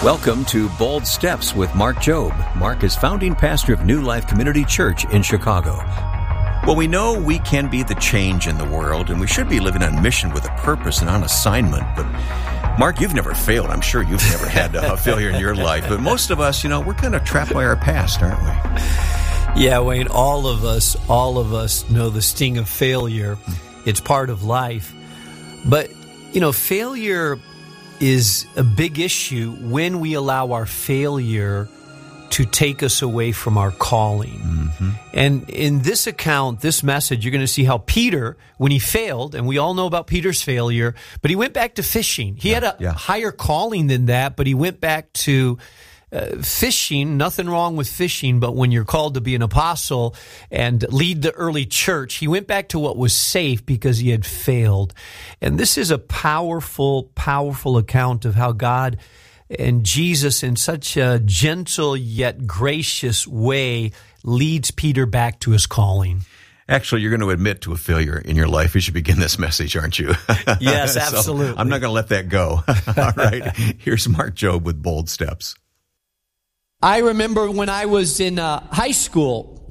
Welcome to Bold Steps with Mark Jobe. Mark is founding pastor of New Life Community Church in Chicago. Well, we know we can be the change in the world, and we should be living on mission with a purpose and on assignment. But Mark, you've never failed. I'm sure you've never had a failure in your life. But most of us, we're kind of trapped by our past, aren't we? Yeah, Wayne, all of us know the sting of failure. It's part of life. But, failure is a big issue when we allow our failure to take us away from our calling. Mm-hmm. And in this account, this message, you're going to see how Peter, when he failed, and we all know about Peter's failure, but he went back to fishing. He had a higher calling than that, but he went back to fishing. Nothing wrong with fishing, but when you're called to be an apostle and lead the early church, he went back to what was safe because he had failed. And this is a powerful, powerful account of how God and Jesus, in such a gentle yet gracious way, leads Peter back to his calling. Actually, you're going to admit to a failure in your life as you begin this message, aren't you? Yes, absolutely. So I'm not going to let that go. All right. Here's Mark Jobe with Bold Steps. I remember when I was in high school,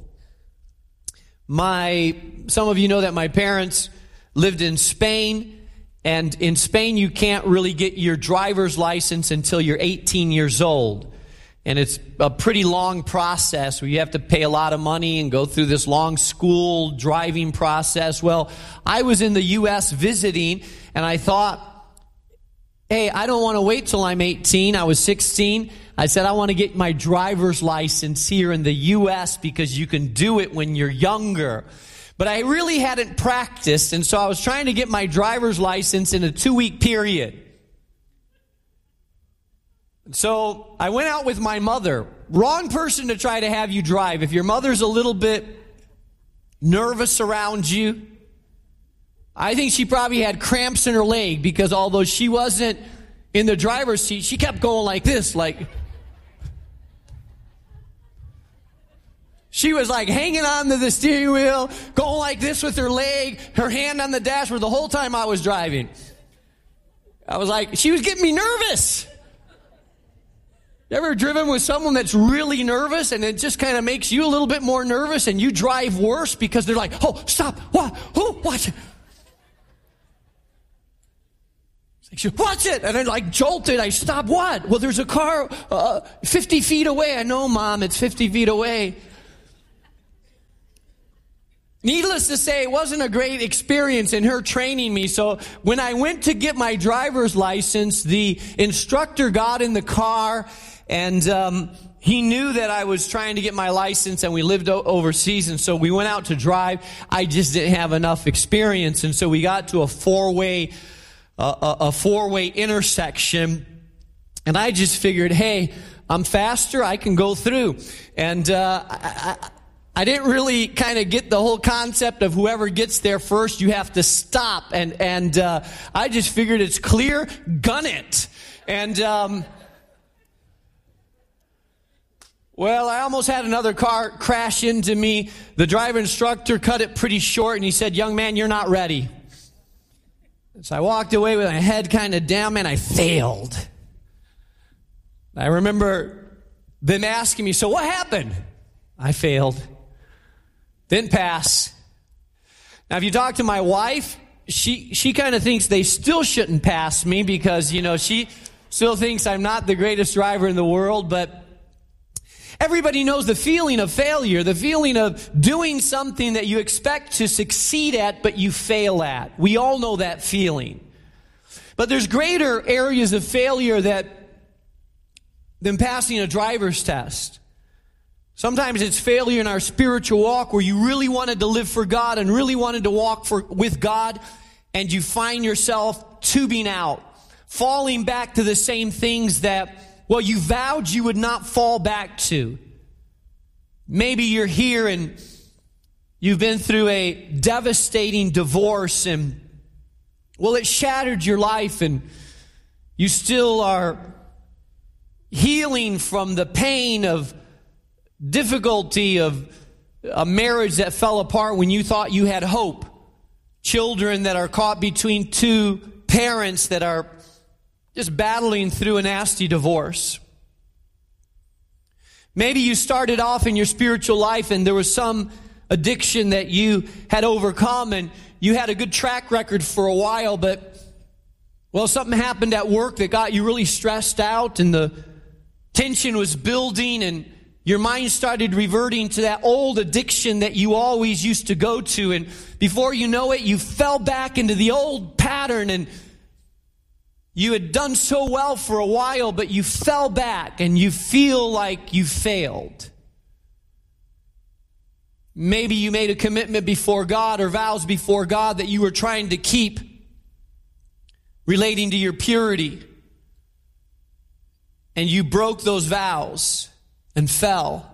some of you know that my parents lived in Spain, and in Spain you can't really get your driver's license until you're 18 years old. And it's a pretty long process where you have to pay a lot of money and go through this long school driving process. Well, I was in the U.S. visiting, and I thought, hey, I don't want to wait till I'm 18. I was 16. I said, I want to get my driver's license here in the U.S. because you can do it when you're younger. But I really hadn't practiced, and so I was trying to get my driver's license in a 2-week period. So I went out with my mother. Wrong person to try to have you drive. If your mother's a little bit nervous around you, I think she probably had cramps in her leg because although she wasn't in the driver's seat, she kept going like this, she was hanging on to the steering wheel, going like this with her leg, her hand on the dashboard the whole time I was driving. I was she was getting me nervous. You ever driven with someone that's really nervous and it just kind of makes you a little bit more nervous and you drive worse because they're like, oh, stop, what, who, watch it. Watch it! And I jolted. I stopped. What? Well, there's a car 50 feet away. I know, Mom, it's 50 feet away. Needless to say, it wasn't a great experience in her training me. So when I went to get my driver's license, the instructor got in the car and he knew that I was trying to get my license and we lived overseas. And so we went out to drive. I just didn't have enough experience. And so we got to a four-way intersection. And I just figured, hey, I'm faster. I can go through. And I didn't really kind of get the whole concept of whoever gets there first, you have to stop. And I just figured it's clear, gun it. And well, I almost had another car crash into me. The driver instructor cut it pretty short, and he said, young man, you're not ready. So I walked away with my head kind of down, man, I failed. I remember them asking me, so what happened? I failed. Didn't pass. Now, if you talk to my wife, she kind of thinks they still shouldn't pass me because, she still thinks I'm not the greatest driver in the world, but everybody knows the feeling of failure, the feeling of doing something that you expect to succeed at, but you fail at. We all know that feeling. But there's greater areas of failure than passing a driver's test. Sometimes it's failure in our spiritual walk where you really wanted to live for God and really wanted to walk with God, and you find yourself tubing out, falling back to the same things that, you vowed you would not fall back to. Maybe you're here and you've been through a devastating divorce and, it shattered your life and you still are healing from the pain of difficulty of a marriage that fell apart when you thought you had hope. Children that are caught between two parents that are just battling through a nasty divorce. Maybe you started off in your spiritual life and there was some addiction that you had overcome and you had a good track record for a while, but, well, something happened at work that got you really stressed out and the tension was building and your mind started reverting to that old addiction that you always used to go to. And before you know it, you fell back into the old pattern and you had done so well for a while, but you fell back and you feel like you failed. Maybe you made a commitment before God or vows before God that you were trying to keep relating to your purity. And you broke those vows and fell.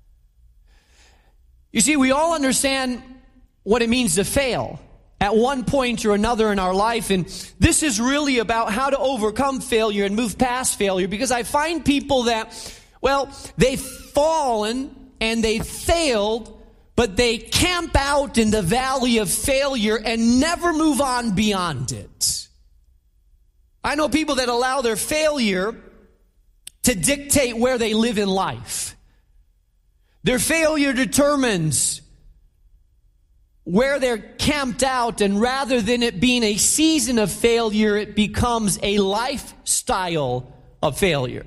You see, we all understand what it means to fail at one point or another in our life. And this is really about how to overcome failure and move past failure. Because I find people that, well, they've fallen and they've failed, but they camp out in the valley of failure and never move on beyond it. I know people that allow their failure to dictate where they live in life. Their failure determines where they're camped out, and rather than it being a season of failure, it becomes a lifestyle of failure.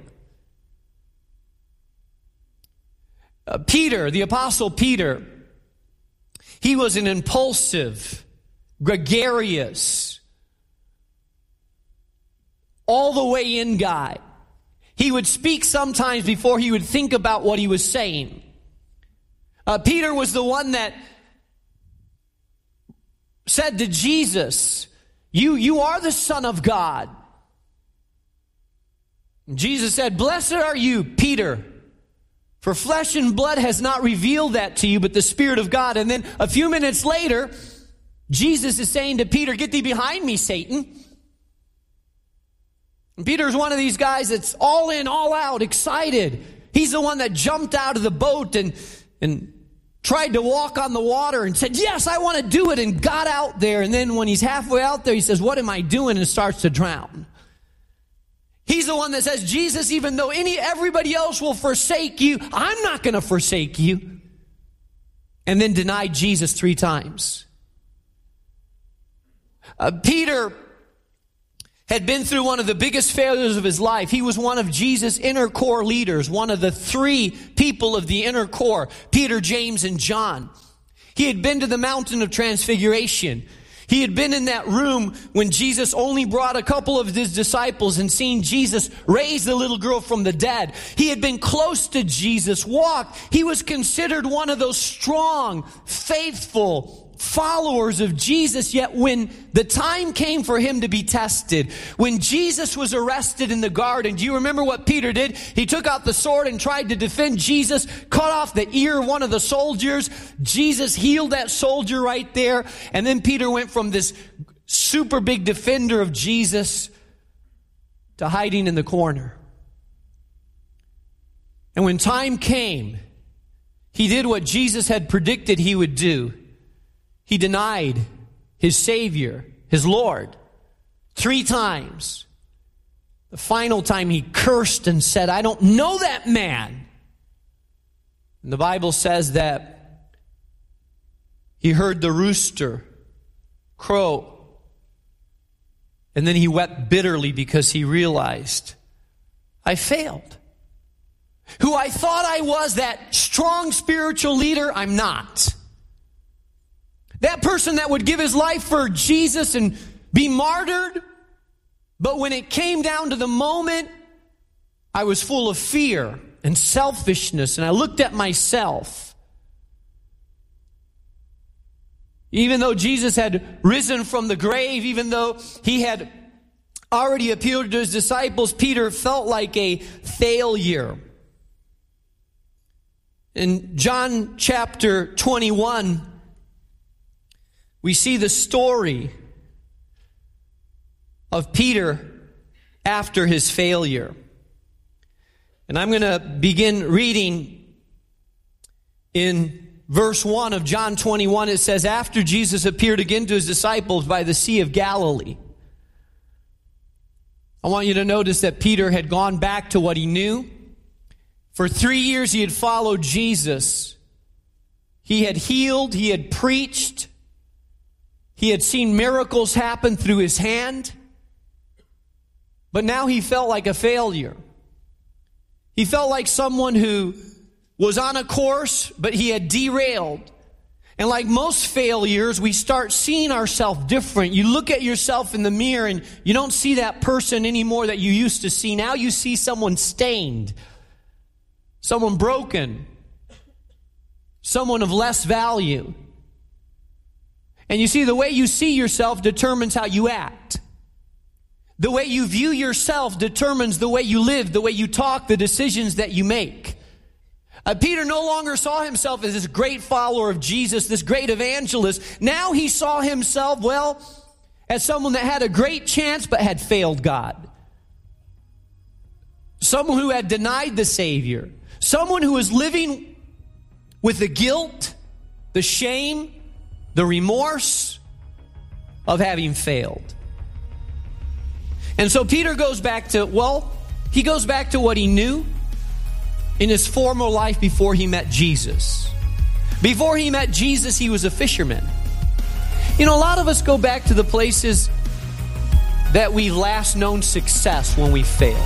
Peter, the Apostle Peter, he was an impulsive, gregarious, all the way in guy. He would speak sometimes before he would think about what he was saying. Peter was the one that said to Jesus, you are the Son of God. And Jesus said, "Blessed are you, Peter, for flesh and blood has not revealed that to you, but the Spirit of God." And then a few minutes later, Jesus is saying to Peter, "Get thee behind me, Satan." And Peter's one of these guys that's all in, all out, excited. He's the one that jumped out of the boat and tried to walk on the water and said, "Yes, I want to do it," and got out there. And then when he's halfway out there, he says, "What am I doing?" and starts to drown. He's the one that says, "Jesus, even though everybody else will forsake you, I'm not going to forsake you." And then denied Jesus 3 times. Peter had been through one of the biggest failures of his life. He was one of Jesus' inner core leaders, one of the 3 people of the inner core, Peter, James, and John. He had been to the mountain of transfiguration. He had been in that room when Jesus only brought a couple of his disciples and seen Jesus raise the little girl from the dead. He had been close to Jesus, walked. He was considered one of those strong, faithful followers of Jesus. Yet when the time came for him to be tested, when Jesus was arrested in the garden, do you remember what Peter did? He took out the sword and tried to defend Jesus, cut off the ear of one of the soldiers. Jesus healed that soldier right there. And then Peter went from this super big defender of Jesus to hiding in the corner. And when time came, he did what Jesus had predicted he would do. He denied his Savior, his Lord, 3 times. The final time he cursed and said, "I don't know that man." And the Bible says that he heard the rooster crow. And then he wept bitterly because he realized, I failed. Who I thought I was, that strong spiritual leader, I'm not. That person that would give his life for Jesus and be martyred. But when it came down to the moment, I was full of fear and selfishness, and I looked at myself. Even though Jesus had risen from the grave, even though he had already appeared to his disciples, Peter felt like a failure. In John chapter 21, we see the story of Peter after his failure. And I'm going to begin reading in verse 1 of John 21. It says, "After Jesus appeared again to his disciples by the Sea of Galilee." I want you to notice that Peter had gone back to what he knew. For 3 years he had followed Jesus. He had healed, he had preached, he had seen miracles happen through his hand. But now he felt like a failure. He felt like someone who was on a course, but he had derailed. And like most failures, we start seeing ourselves different. You look at yourself in the mirror and you don't see that person anymore that you used to see. Now you see someone stained, someone broken, someone of less value. And you see, the way you see yourself determines how you act. The way you view yourself determines the way you live, the way you talk, the decisions that you make. Peter no longer saw himself as this great follower of Jesus, this great evangelist. Now he saw himself, as someone that had a great chance but had failed God. Someone who had denied the Savior. Someone who was living with the guilt, the shame, the remorse of having failed. And so Peter goes back to what he knew in his former life before he met Jesus. Before he met Jesus, he was a fisherman. You know, a lot of us go back to the places that we last known success when we failed.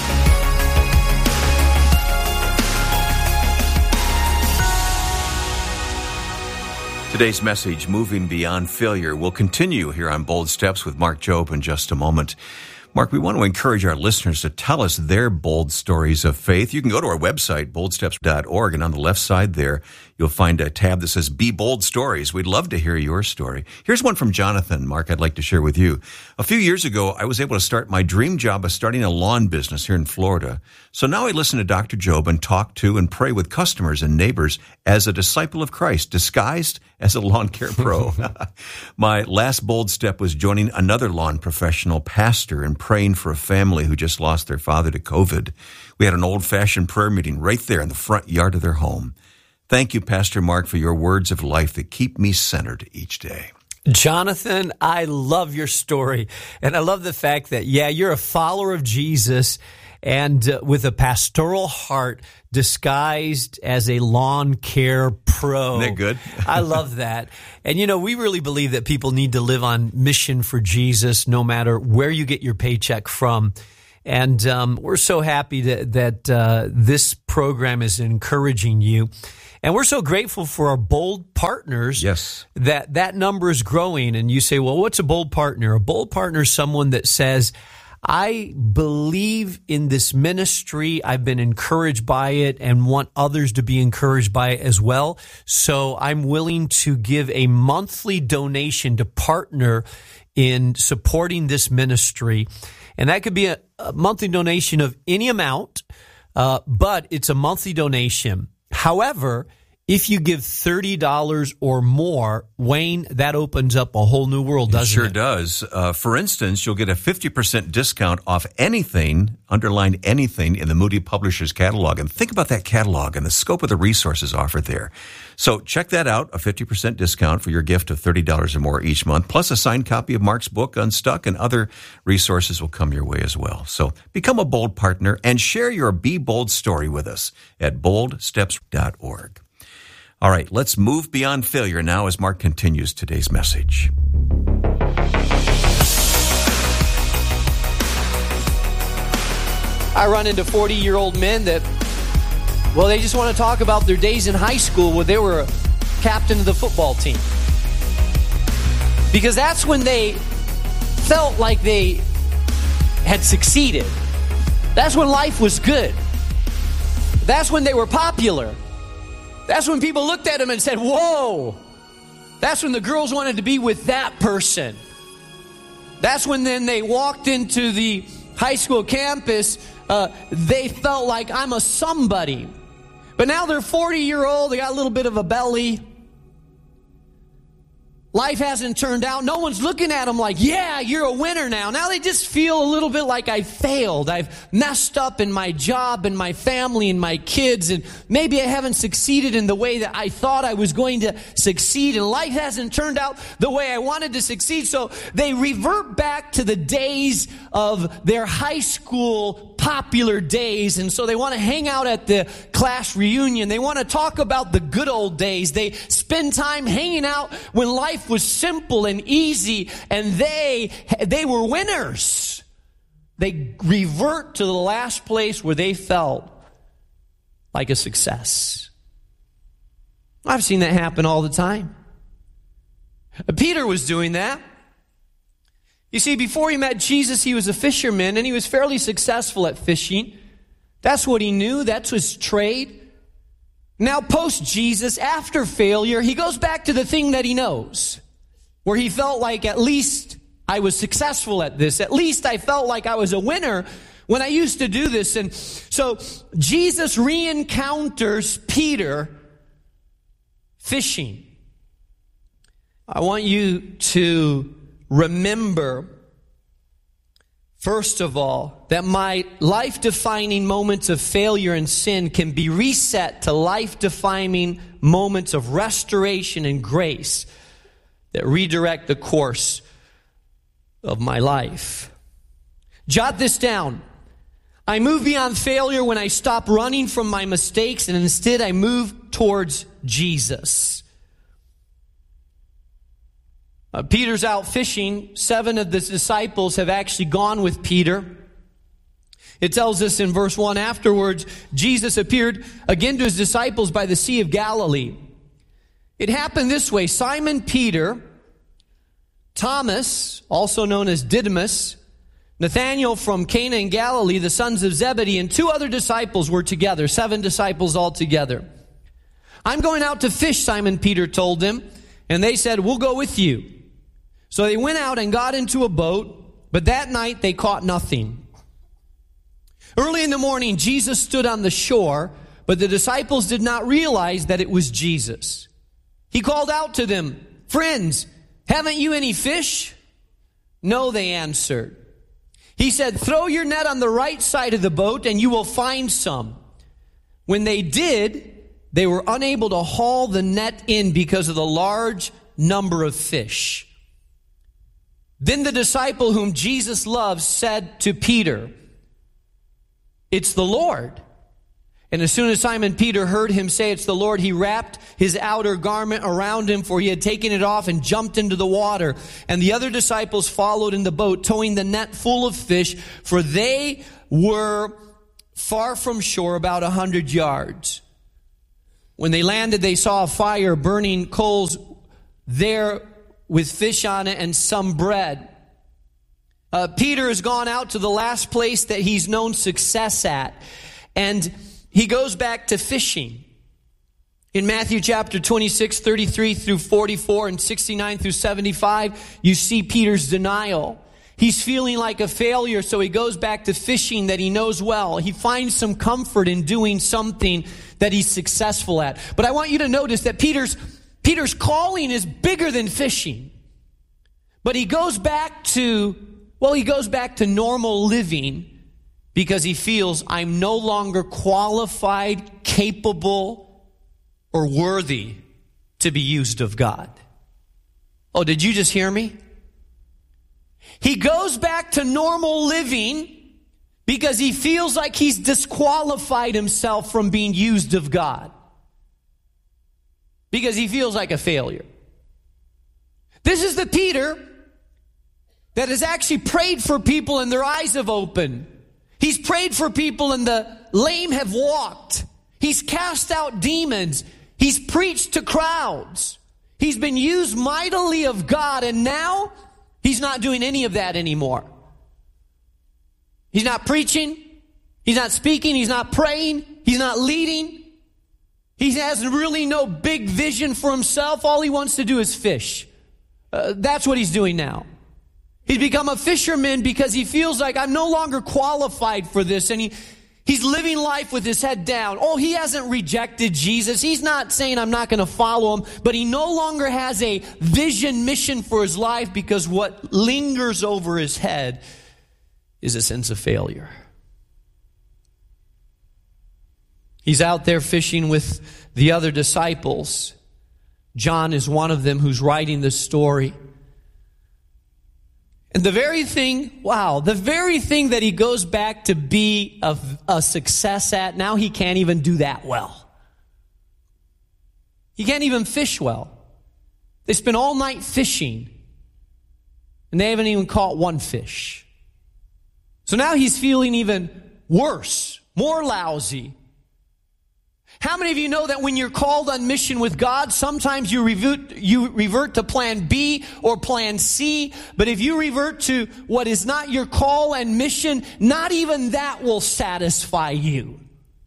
Today's message, Moving Beyond Failure, will continue here on Bold Steps with Mark Jobe in just a moment. Mark, we want to encourage our listeners to tell us their bold stories of faith. You can go to our website, boldsteps.org, and on the left side there, you'll find a tab that says Be Bold Stories. We'd love to hear your story. Here's one from Jonathan, Mark, I'd like to share with you. A few years ago, I was able to start my dream job of starting a lawn business here in Florida. So now I listen to Dr. Jobe and talk to and pray with customers and neighbors as a disciple of Christ, disguised as a lawn care pro. My last bold step was joining another lawn professional pastor and praying for a family who just lost their father to COVID. We had an old-fashioned prayer meeting right there in the front yard of their home. Thank you, Pastor Mark, for your words of life that keep me centered each day. Jonathan, I love your story. And I love the fact that, you're a follower of Jesus and with a pastoral heart disguised as a lawn care pro. Isn't that good? I love that. And, we really believe that people need to live on mission for Jesus no matter where you get your paycheck from. And we're so happy that this program is encouraging you. And we're so grateful for our bold partners. Yes. That number is growing. And you say, well, what's a bold partner? A bold partner is someone that says, I believe in this ministry. I've been encouraged by it and want others to be encouraged by it as well. So I'm willing to give a monthly donation to partner in supporting this ministry. And that could be a monthly donation of any amount, but it's a monthly donation. However, if you give $30 or more, Wayne, that opens up a whole new world, doesn't it? Sure does. For instance, you'll get a 50% discount off anything, underlined anything, in the Moody Publishers catalog. And think about that catalog and the scope of the resources offered there. So check that out, a 50% discount for your gift of $30 or more each month, plus a signed copy of Mark's book, Unstuck, and other resources will come your way as well. So become a bold partner and share your Be Bold story with us at boldsteps.org. All right, let's move beyond failure now as Mark continues today's message. I run into 40-year-old men that, they just want to talk about their days in high school where they were a captain of the football team. Because that's when they felt like they had succeeded. That's when life was good. That's when they were popular. That's when people looked at them and said, whoa. That's when the girls wanted to be with that person. That's when then they walked into the high school campus, they felt like I'm a somebody. But now they're 40-year-old, they got a little bit of a belly. Life hasn't turned out. No one's looking at them like, yeah, you're a winner now. Now they just feel a little bit like I failed. I've messed up in my job and my family and my kids, and maybe I haven't succeeded in the way that I thought I was going to succeed, and life hasn't turned out the way I wanted to succeed. So they revert back to the days of their high school popular days, and so they want to hang out at the class reunion. They want to talk about the good old days. They spend time hanging out when life was simple and easy, and they were winners. They revert to the last place where they felt like a success. I've seen that happen all the time. Peter was doing that. You see, before he met Jesus, he was a fisherman, and he was fairly successful at fishing. That's what he knew. That's his trade. Now, post-Jesus, after failure, he goes back to the thing that he knows, where he felt like, at least I was successful at this. At least I felt like I was a winner when I used to do this. And so Jesus re-encounters Peter fishing. I want you to remember, first of all, that my life-defining moments of failure and sin can be reset to life-defining moments of restoration and grace that redirect the course of my life. Jot this down. I move beyond failure when I stop running from my mistakes and instead I move towards Jesus. Peter's out fishing. 7 of the disciples have actually gone with Peter. It tells us in verse 1, afterwards, Jesus appeared again to his disciples by the Sea of Galilee. It happened this way. Simon Peter, Thomas, also known as Didymus, Nathanael from Cana in Galilee, the sons of Zebedee, and 2 other disciples were together, 7 disciples altogether. I'm going out to fish, Simon Peter told them, and they said, we'll go with you. So they went out and got into a boat, but that night they caught nothing. Early in the morning, Jesus stood on the shore, but the disciples did not realize that it was Jesus. He called out to them, friends, haven't you any fish? No, they answered. He said, throw your net on the right side of the boat and you will find some. When they did, they were unable to haul the net in because of the large number of fish. Then the disciple whom Jesus loved said to Peter, it's the Lord. And as soon as Simon Peter heard him say it's the Lord, he wrapped his outer garment around him, for he had taken it off, and jumped into the water. And the other disciples followed in the boat, towing the net full of fish, for they were far from shore, about 100 yards. When they landed, they saw a fire burning coals there with fish on it and some bread. Peter has gone out to the last place that he's known success at, and he goes back to fishing. In Matthew chapter 26, 33 through 44 and 69 through 75, you see Peter's denial. He's feeling like a failure, so he goes back to fishing that he knows well. He finds some comfort in doing something that he's successful at. But I want you to notice that Peter's calling is bigger than fishing. But he goes back to normal living because he feels, I'm no longer qualified, capable, or worthy to be used of God. Oh, did you just hear me? He goes back to normal living because he feels like he's disqualified himself from being used of God. Because he feels like a failure. This is the Peter that has actually prayed for people and their eyes have opened. He's prayed for people and the lame have walked. He's cast out demons. He's preached to crowds. He's been used mightily of God, and now he's not doing any of that anymore. He's not preaching. He's not speaking. He's not praying. He's not leading. He has really no big vision for himself. All he wants to do is fish. That's what he's doing now. He's become a fisherman because he feels like I'm no longer qualified for this. And he's living life with his head down. Oh, he hasn't rejected Jesus. He's not saying I'm not going to follow him. But he no longer has a vision, mission for his life because what lingers over his head is a sense of failure. He's out there fishing with the other disciples. John is one of them who's writing this story. And the very thing that he goes back to be a success at, now he can't even do that well. He can't even fish well. They spent all night fishing, and they haven't even caught one fish. So now he's feeling even worse, more lousy. How many of you know that when you're called on mission with God, sometimes you revert to plan B or plan C, but if you revert to what is not your call and mission, not even that will satisfy you.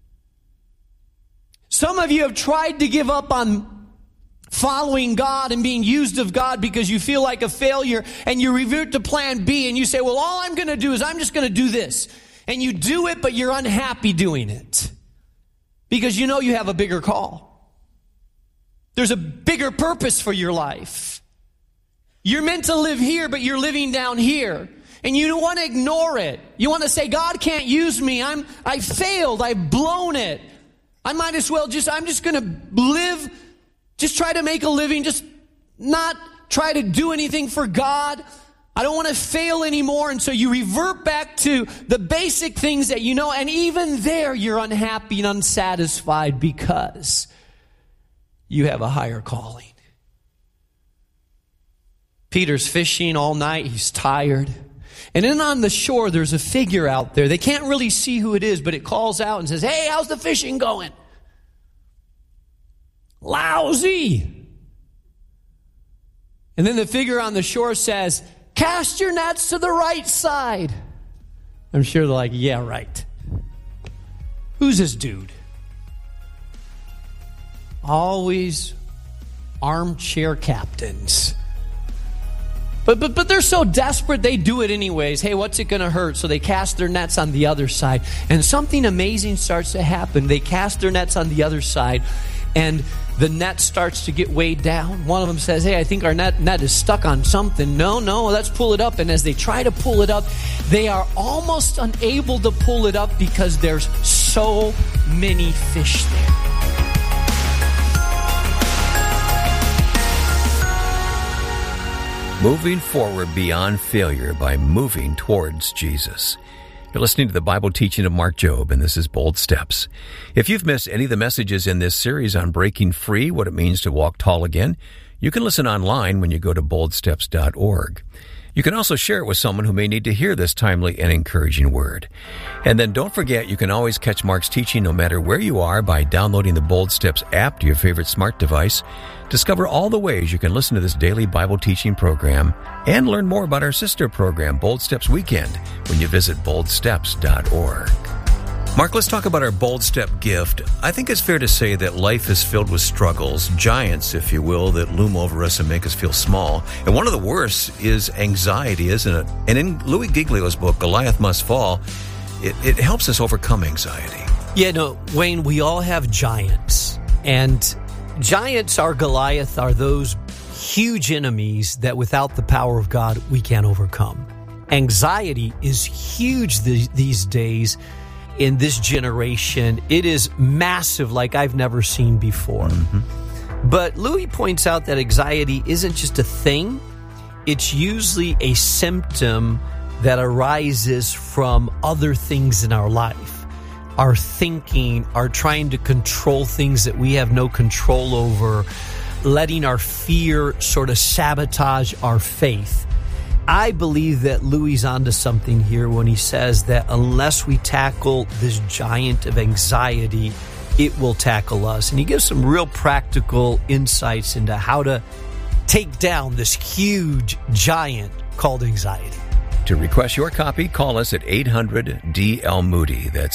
Some of you have tried to give up on following God and being used of God because you feel like a failure, and you revert to plan B and you say, well, all I'm going to do is I'm just going to do this. And you do it, but you're unhappy doing it. Because you know you have a bigger call. There's a bigger purpose for your life. You're meant to live here, but you're living down here. And you don't want to ignore it. You want to say, God can't use me. I failed. I've blown it. I might as well I'm just going to live, just try to make a living, just not try to do anything for God. I don't want to fail anymore. And so you revert back to the basic things that you know. And even there, you're unhappy and unsatisfied because you have a higher calling. Peter's fishing all night. He's tired. And then on the shore, there's a figure out there. They can't really see who it is, but it calls out and says, hey, how's the fishing going? Lousy. And then the figure on the shore says, cast your nets to the right side. I'm sure they're like, yeah, right. Who's this dude? Always armchair captains. But they're so desperate, they do it anyways. Hey, what's it going to hurt? So they cast their nets on the other side. And something amazing starts to happen. They cast their nets on the other side, and the net starts to get weighed down. One of them says, hey, I think our net is stuck on something. No, let's pull it up. And as they try to pull it up, they are almost unable to pull it up because there's so many fish there. Moving forward beyond failure by moving towards Jesus. You're listening to the Bible teaching of Mark Jobe, and this is Bold Steps. If you've missed any of the messages in this series on breaking free, what it means to walk tall again, you can listen online when you go to boldsteps.org. You can also share it with someone who may need to hear this timely and encouraging word. And then don't forget, you can always catch Mark's teaching no matter where you are by downloading the Bold Steps app to your favorite smart device. Discover all the ways you can listen to this daily Bible teaching program and learn more about our sister program, Bold Steps Weekend, when you visit boldsteps.org. Mark, let's talk about our Bold Step gift. I think it's fair to say that life is filled with struggles, giants, if you will, that loom over us and make us feel small. And one of the worst is anxiety, isn't it? And in Louis Giglio's book, Goliath Must Fall, it helps us overcome anxiety. Yeah, no, Wayne, we all have giants. And giants, our Goliath, are those huge enemies that without the power of God, we can't overcome. Anxiety is huge these days. In this generation, it is massive like I've never seen before. Mm-hmm. But Louis points out that anxiety isn't just a thing. It's usually a symptom that arises from other things in our life. Our thinking, our trying to control things that we have no control over, letting our fear sort of sabotage our faith. I believe that Louis is onto something here when he says that unless we tackle this giant of anxiety, it will tackle us. And he gives some real practical insights into how to take down this huge giant called anxiety. To request your copy, call us at 800-DL-MOODY. That's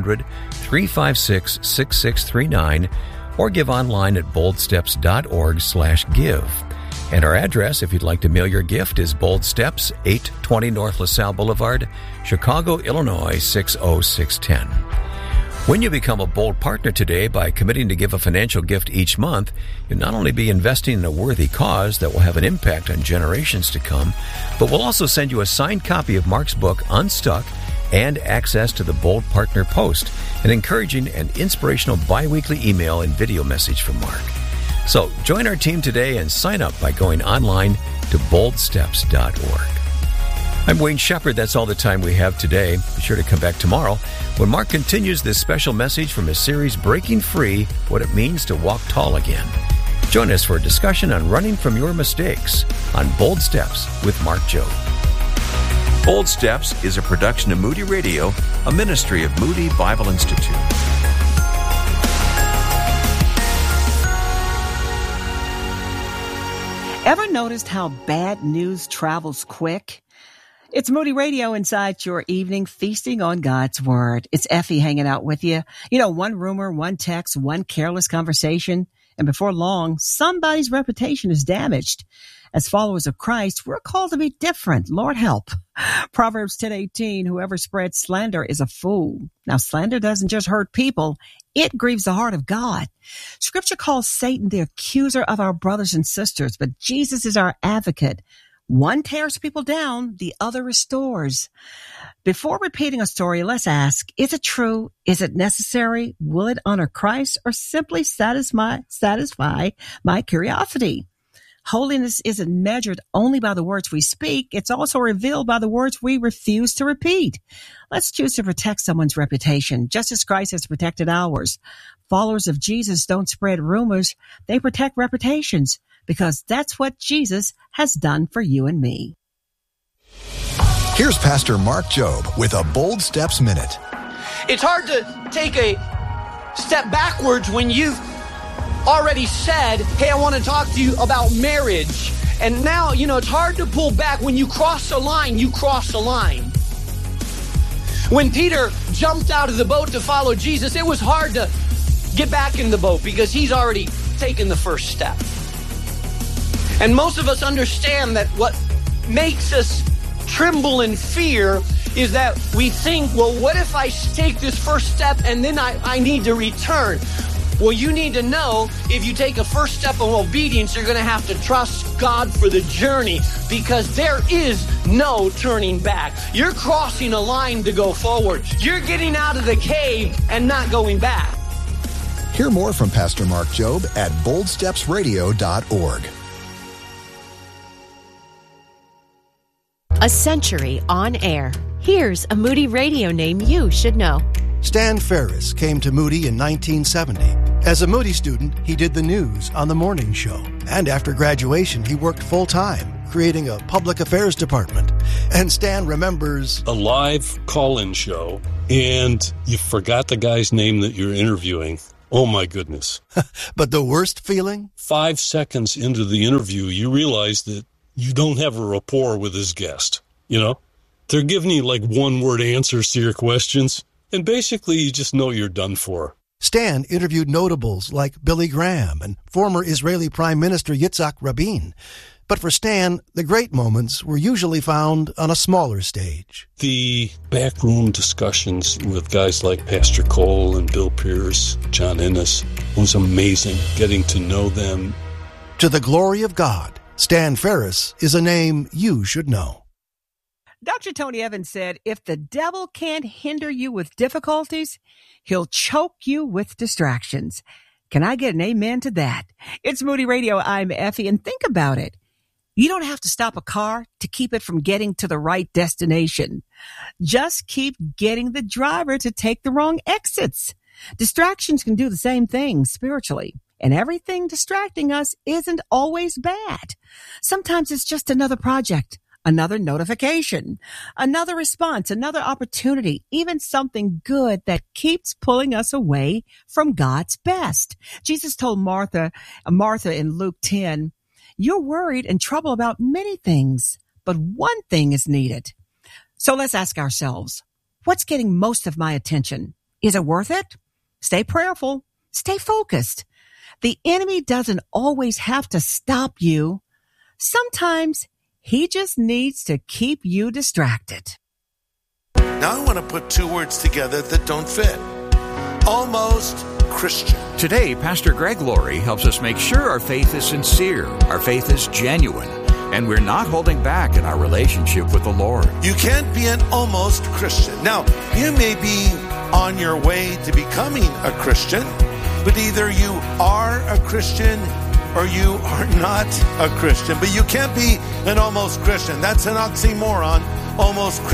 800-356-6639, or give online at boldsteps.org/give. And our address, if you'd like to mail your gift, is Bold Steps, 820 North LaSalle Boulevard, Chicago, Illinois, 60610. When you become a Bold partner today by committing to give a financial gift each month, you'll not only be investing in a worthy cause that will have an impact on generations to come, but we'll also send you a signed copy of Mark's book, Unstuck, and access to the Bold Partner Post, an encouraging and inspirational bi-weekly email and video message from Mark. So join our team today and sign up by going online to boldsteps.org. I'm Wayne Shepherd. That's all the time we have today. Be sure to come back tomorrow when Mark continues this special message from his series, Breaking Free, What It Means to Walk Tall Again. Join us for a discussion on running from your mistakes on Bold Steps with Mark Jobe. Bold Steps is a production of Moody Radio, a ministry of Moody Bible Institute. Ever noticed how bad news travels quick? It's Moody Radio inside your evening, feasting on God's Word. It's Effie hanging out with you. You know, one rumor, one text, one careless conversation, and before long, somebody's reputation is damaged. As followers of Christ, we're called to be different. Lord help. Proverbs 10:18, whoever spreads slander is a fool. Now, slander doesn't just hurt people. It grieves the heart of God. Scripture calls Satan the accuser of our brothers and sisters, but Jesus is our advocate. One tears people down, the other restores. Before repeating a story, let's ask, is it true? Is it necessary? Will it honor Christ or simply satisfy my curiosity? Holiness isn't measured only by the words we speak. It's also revealed by the words we refuse to repeat. Let's choose to protect someone's reputation, just as Christ has protected ours. Followers of Jesus don't spread rumors. They protect reputations, because that's what Jesus has done for you and me. Here's Pastor Mark Jobe with a Bold Steps Minute. It's hard to take a step backwards when you've already said, hey, I want to talk to you about marriage. And now, it's hard to pull back. When you cross a line, you cross a line. When Peter jumped out of the boat to follow Jesus, it was hard to get back in the boat because he's already taken the first step. And most of us understand that what makes us tremble in fear is that we think, well, what if I take this first step and then I need to return? Well, you need to know if you take a first step of obedience, you're going to have to trust God for the journey, because there is no turning back. You're crossing a line to go forward. You're getting out of the cave and not going back. Hear more from Pastor Mark Jobe at boldstepsradio.org. A century on air. Here's a Moody Radio name you should know. Stan Ferris came to Moody in 1970. As a Moody student, he did the news on the morning show. And after graduation, he worked full-time, creating a public affairs department. And Stan remembers a live call-in show, and you forgot the guy's name that you're interviewing. Oh, my goodness. But the worst feeling? 5 seconds into the interview, you realize that you don't have a rapport with his guest. They're giving you like one-word answers to your questions, and basically you just know you're done for. Stan interviewed notables like Billy Graham and former Israeli Prime Minister Yitzhak Rabin. But for Stan, the great moments were usually found on a smaller stage. The backroom discussions with guys like Pastor Cole and Bill Pierce, John Ennis, was amazing, getting to know them. To the glory of God, Stan Ferris is a name you should know. Dr. Tony Evans said, if the devil can't hinder you with difficulties, he'll choke you with distractions. Can I get an amen to that? It's Moody Radio. I'm Effie, and think about it. You don't have to stop a car to keep it from getting to the right destination. Just keep getting the driver to take the wrong exits. Distractions can do the same thing spiritually. And everything distracting us isn't always bad. Sometimes it's just another project, another notification, another response, another opportunity, even something good that keeps pulling us away from God's best. Jesus told Martha in Luke 10, you're worried and troubled about many things, but one thing is needed. So let's ask ourselves, what's getting most of my attention? Is it worth it? Stay prayerful. Stay focused. The enemy doesn't always have to stop you. Sometimes he just needs to keep you distracted. Now I want to put two words together that don't fit. Almost Christian. Today, Pastor Greg Laurie helps us make sure our faith is sincere, our faith is genuine, and we're not holding back in our relationship with the Lord. You can't be an almost Christian. Now, you may be on your way to becoming a Christian, but either you are a Christian or you are not a Christian. But you can't be an almost Christian. That's an oxymoron. Almost Christian.